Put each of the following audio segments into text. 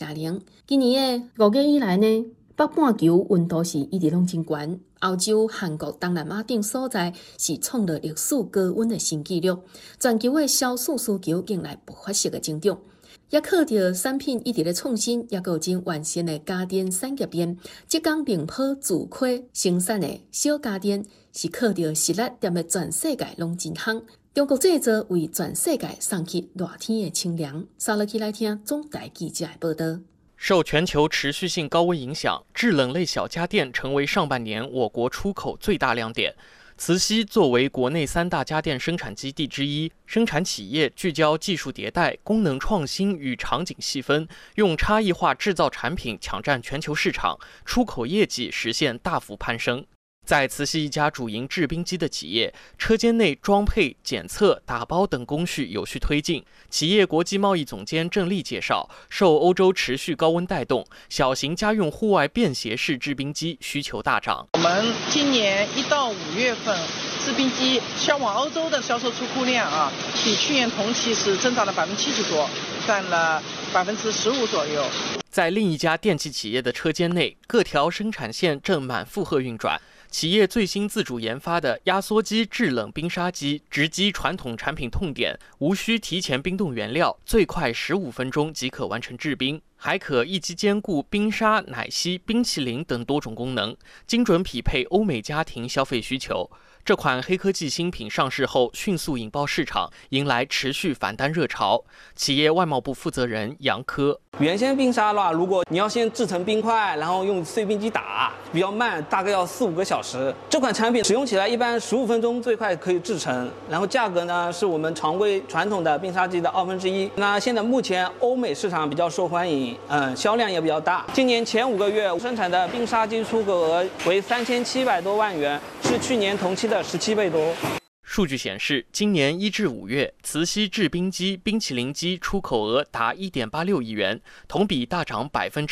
0。今年的5月以来呢，北半球温度是一直拢真悬，欧洲、韩国、东南亚等所在是创了历史高温的新纪录，全球的消暑需求迎来爆发式的增长。也靠着产品一直的创新，也有真完善的家电产业链。浙江明波自亏生产的小家电，是靠着实力踮咧全世界拢真夯。中国制造为全世界送去热天的清凉。稍落去来听总台记者的报道。 受全球持续性高温影响，制冷类小家电成为上半年我国出口最大亮点。慈溪作为国内3大家电生产基地之一，生产企业聚焦技术迭代、功能创新与场景细分，用差异化制造产品抢占全球市场，出口业绩实现大幅攀升。在慈溪一家主营制冰机的企业，车间内装配、检测、打包等工序有序推进。企业国际贸易总监郑丽介绍，受欧洲持续高温带动，小型家用户外便携式制冰机需求大涨。 我们今年1到5月份，制冰机销往欧洲的销售出库量比去年同期是增长了70%多，占了15%左右。 在另一家电器企业的车间内，各条生产线正满负荷运转。企业最新自主研发的压缩机制冷冰沙机，直击传统产品痛点，无需提前冰冻原料，最快15分钟即可完成制冰，还可一机兼顾冰沙、奶昔、冰淇淋等多种功能，精准匹配欧美家庭消费需求。这款黑科技新品上市后迅速引爆市场，迎来持续返单热潮。企业外贸部负责人杨科： 原先冰沙的话，如果你要先制成冰块，然后用碎冰机打，比较慢，大概要4-5个小时。这款产品使用起来一般15分钟最快可以制成，然后价格呢是我们常规传统的冰沙机的1/2。那现在目前欧美市场比较受欢迎，销量也比较大。今年前5个月生产的冰沙机出口额为3700多万元，是去年同期的17倍多。 数据显示，今年1至5月，慈溪制冰机、冰淇淋机出口额达1.86亿元，同比大涨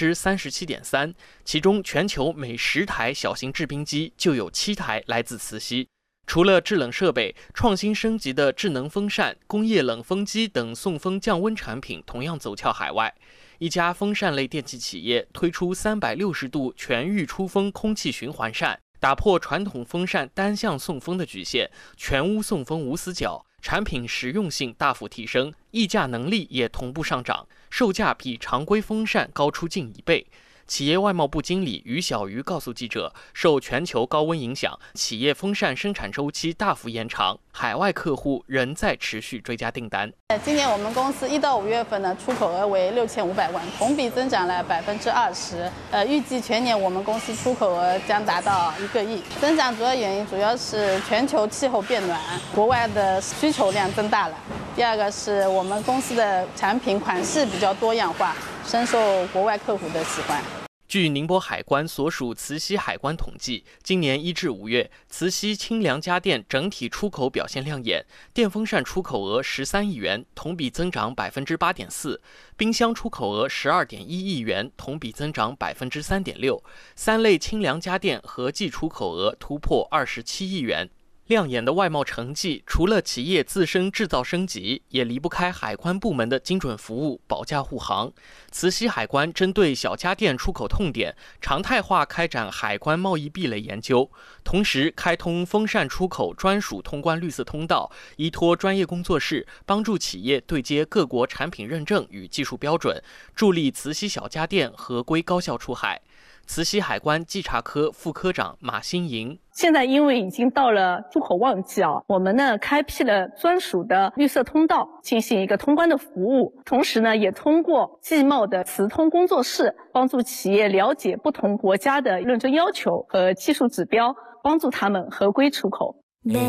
37.3%。其中，全球每10台小型制冰机就有7台来自慈溪。除了制冷设备，创新升级的智能风扇、工业冷风机等送风降温产品同样走俏海外。一家风扇类电器企业推出360度全域出风空气循环扇，打破传统风扇单向送风的局限，全屋送风无死角，产品实用性大幅提升，溢价能力也同步上涨，售价比常规风扇高出近1倍。企业外贸部经理于小鱼告诉记者，受全球高温影响，企业风扇生产周期大幅延长，海外客户仍在持续追加订单。 今年我们公司1到5月份的出口额为6500万，同比增长了20%。预计全年我们公司出口额将达到1个亿。增长主要原因主要是全球气候变暖，国外的需求量增大了。第二个是我们公司的产品款式比较多样化，深受国外客户的喜欢。 据宁波海关所属慈溪海关统计，今年1至5月，慈溪清凉家电整体出口表现亮眼，电风扇出口额13亿元，同比增长8.4%；冰箱出口额12.1亿元，同比增长3.6%；三类清凉家电合计出口额突破27亿元。亮眼的外贸成绩，除了企业自身制造升级，也离不开海关部门的精准服务、保驾护航。慈溪海关针对小家电出口痛点，常态化开展海关贸易壁垒研究，同时开通风扇出口专属通关绿色通道，依托专业工作室，帮助企业对接各国产品认证与技术标准，助力慈溪小家电合规高效出海。慈溪海关稽查科副科长马新莹： 现在因为已经到了出口旺季我们呢开辟了专属的绿色通道，进行一个通关的服务。同时呢，也通过季贸的慈通工作室，帮助企业了解不同国家的认证要求和技术指标，帮助他们合规出口。